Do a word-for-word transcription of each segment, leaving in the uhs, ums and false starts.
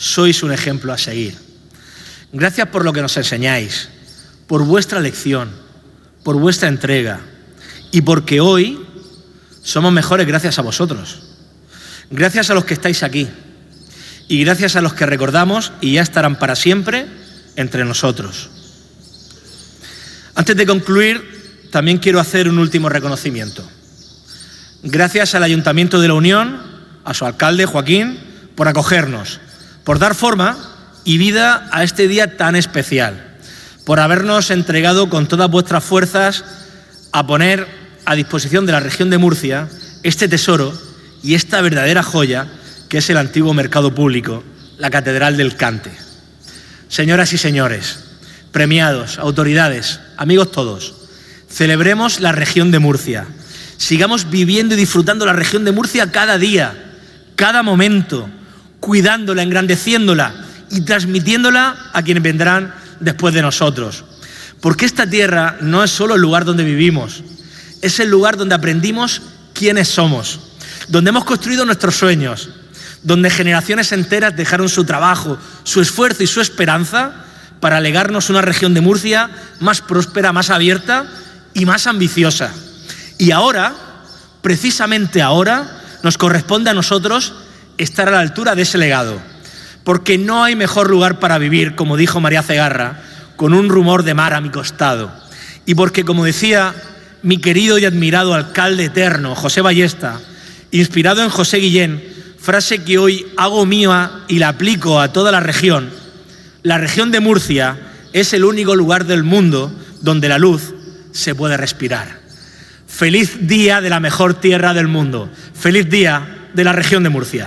sois un ejemplo a seguir. Gracias por lo que nos enseñáis, por vuestra lección, por vuestra entrega y porque hoy somos mejores gracias a vosotros. Gracias a los que estáis aquí y gracias a los que recordamos y ya estarán para siempre entre nosotros. Antes de concluir, también quiero hacer un último reconocimiento. Gracias al Ayuntamiento de La Unión, a su alcalde, Joaquín, por acogernos, por dar forma y vida a este día tan especial, por habernos entregado con todas vuestras fuerzas a poner a disposición de la región de Murcia este tesoro y esta verdadera joya que es el antiguo mercado público, la Catedral del Cante. Señoras y señores, premiados, autoridades, amigos todos, celebremos la región de Murcia. Sigamos viviendo y disfrutando la región de Murcia cada día, cada momento, cuidándola, engrandeciéndola y transmitiéndola a quienes vendrán después de nosotros. Porque esta tierra no es solo el lugar donde vivimos, es el lugar donde aprendimos quiénes somos, donde hemos construido nuestros sueños, donde generaciones enteras dejaron su trabajo, su esfuerzo y su esperanza para legarnos una región de Murcia más próspera, más abierta y más ambiciosa. Y ahora, precisamente ahora, nos corresponde a nosotros estar a la altura de ese legado, porque no hay mejor lugar para vivir, como dijo María Cegarra, con un rumor de mar a mi costado, y porque, como decía mi querido y admirado alcalde eterno, José Ballesta, inspirado en José Guillén, frase que hoy hago mía y la aplico a toda la región, la región de Murcia es el único lugar del mundo donde la luz se puede respirar. Feliz día de la mejor tierra del mundo. Feliz día de la región de Murcia.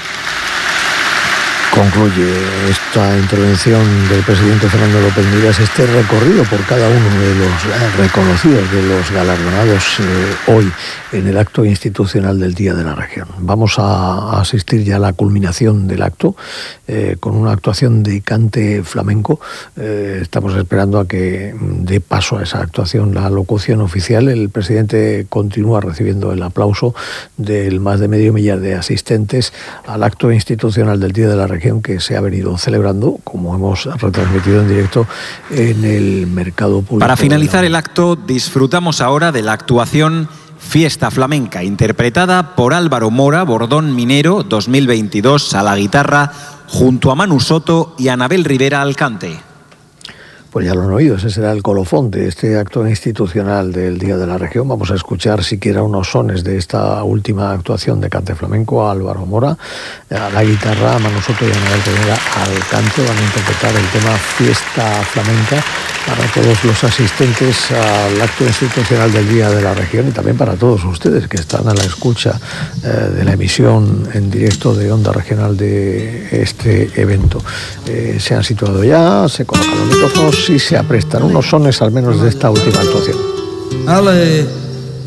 Concluye esta intervención del presidente Fernando López Miras, este recorrido por cada uno de los reconocidos, de los galardonados eh, hoy en el acto institucional del Día de la Región. Vamos a asistir ya a la culminación del acto eh, con una actuación de cante flamenco. Eh, estamos esperando a que dé paso a esa actuación la locución oficial. El presidente continúa recibiendo el aplauso del más de medio millar de asistentes al acto institucional del Día de la Región, que se ha venido celebrando, como hemos retransmitido en directo, en el mercado público. Para finalizar el acto, disfrutamos ahora de la actuación Fiesta Flamenca, interpretada por Álvaro Mora, Bordón Minero dos mil veintidós, a la guitarra, junto a Manu Soto y Anabel Rivera al cante. Pues ya lo han oído, ese será el colofón de este acto institucional del Día de la Región. Vamos a escuchar siquiera unos sones de esta última actuación de cante flamenco. A Álvaro Mora a la guitarra, a Manu Soto y a Anabel Rivera al cante. Van a interpretar el tema Fiesta Flamenca para todos los asistentes al acto institucional del Día de la Región y también para todos ustedes que están a la escucha eh, de la emisión en directo de Onda Regional de este evento. Eh, se han situado ya, se colocan los micrófonos y se aprestan unos sones al menos de esta última actuación. Ale.